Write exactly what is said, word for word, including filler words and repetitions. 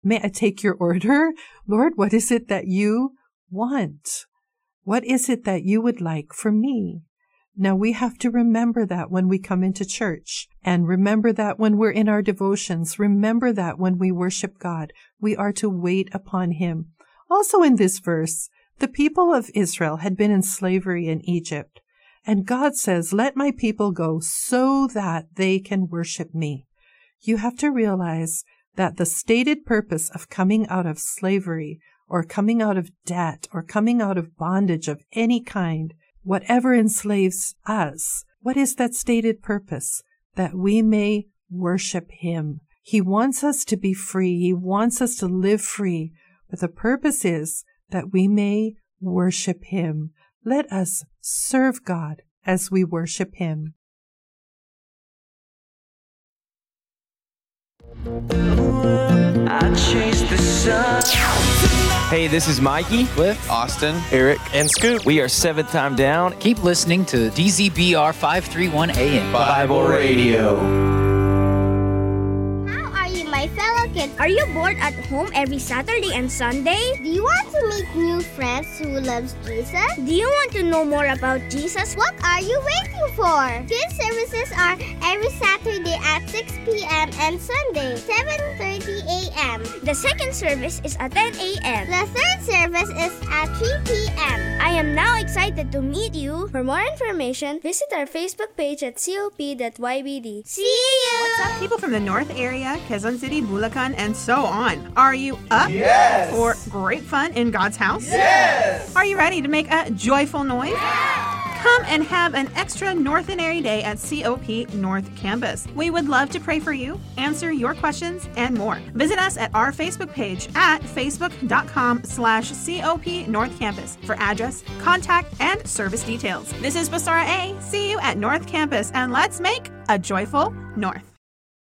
May I take your order? Lord, what is it that you want? What is it that you would like for me? Now, we have to remember that when we come into church, and remember that when we're in our devotions, remember that when we worship God, we are to wait upon Him. Also in this verse, the people of Israel had been in slavery in Egypt, and God says, let my people go so that they can worship me. You have to realize that the stated purpose of coming out of slavery, or coming out of debt, or coming out of bondage of any kind, whatever enslaves us, what is that stated purpose? That we may worship Him. He wants us to be free. He wants us to live free. But the purpose is that we may worship Him. Let us serve God as we worship Him. I chase the sun. Hey, this is Mikey, Cliff, Austin, Eric, and Scoop. We are Seventh Time Down. Keep listening to D Z B R five thirty-one A M Bible Radio. My fellow kids, are you bored at home every Saturday and Sunday? Do you want to meet new friends who loves Jesus? Do you want to know more about Jesus? What are you waiting for? Kids services are every Saturday at six p.m. and Sunday, seven thirty a.m. The second service is at ten a.m. The third service is at three p.m. I am now excited to meet you. For more information, visit our Facebook page at C O P dot Y B D. See you! What's up, people from the North area, Quezon City, Bulacan, and so on? Are you up Yes! for great fun in God's house? Yes! Are you ready to make a joyful noise? Yes! Come and have an extra Northenary Day at C O P North Campus. We would love to pray for you, answer your questions, and more. Visit us at our Facebook page at facebook.com slash COP North Campus for address, contact, and service details. This is Basara A. See you at North Campus, and let's make a joyful North.